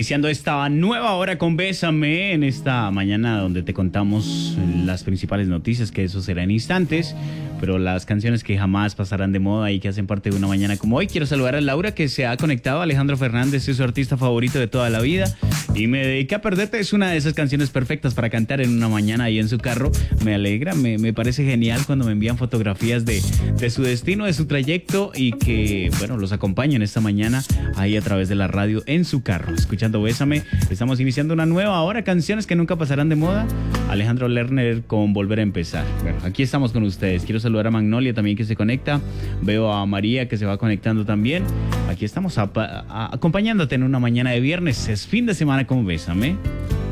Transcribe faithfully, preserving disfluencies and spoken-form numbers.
iniciando esta nueva hora con Bésame en esta mañana donde te contamos las principales noticias, que eso será en instantes, pero las canciones que jamás pasarán de moda y que hacen parte de una mañana como hoy. Quiero saludar a Laura, que se ha conectado. Alejandro Fernández es su artista favorito de toda la vida y Me dediqué a perderte es una de esas canciones perfectas para cantar en una mañana ahí en su carro. Me alegra, me, me parece genial cuando me envían fotografías de, de su destino, de su trayecto y que, bueno, los acompañen esta mañana ahí a través de la radio en su carro, escuchando Bésame. Estamos iniciando una nueva hora, canciones que nunca pasarán de moda. Alejandro Lerner con Volver a Empezar. Bueno, aquí estamos con ustedes. Quiero saludar a Magnolia también, que se conecta. Veo a María, que se va conectando también. Aquí estamos a, a, acompañándote en una mañana de viernes. Es fin de semana con Bésame.